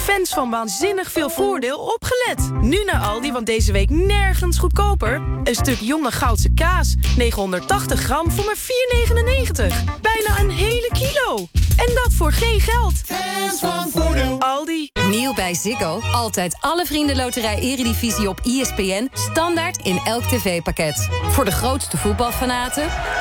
Fans van Waanzinnig Veel Voordeel opgelet. Nu naar Aldi, want deze week nergens goedkoper. Een stuk jonge Goudse kaas, 980 gram voor maar 4,99. Bijna een hele kilo. En dat voor geen geld. Fans van Voordeel. Aldi. Nieuw bij Ziggo. Altijd alle Vriendenloterij Eredivisie op ESPN. Standaard in elk tv-pakket. Voor de grootste voetbalfanaten